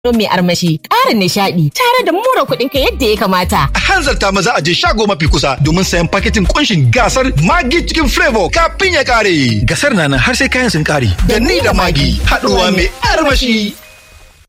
mai armashi, ƙarin nishaɗi, tare da more kuɗinka yadda ya kamata. A hanzarta maza a je shago mafi kusa domin sayan paketin kunshin gasar Maggi Chicken Flavor kafin ya ƙare. Gasar na nan har sai kayan sun ƙare. Da ni da Maggi, haɗuwa mai armashi.